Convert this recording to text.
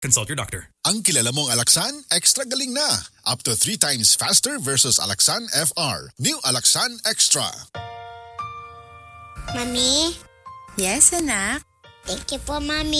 Consult your doctor. Ang kilala mong Alaxan, extra galing na. Up to 3 times faster versus Alaxan FR. New Alaxan Extra. Mami? Yes, anak? Thank you po, Mami.